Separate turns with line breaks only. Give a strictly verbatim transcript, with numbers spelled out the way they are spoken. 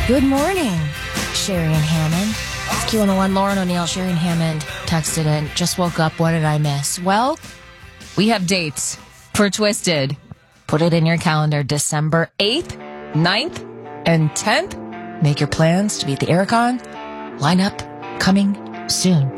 Good morning, Sherry and Hammond. It's Q one oh one, Lauren O'Neill, Sherry and Hammond texted in. Just woke up. What did I miss? Well, we have dates for Twisted. Put it in your calendar. December eighth, ninth, and tenth. Make your plans to be at the Aircon. Line up coming soon.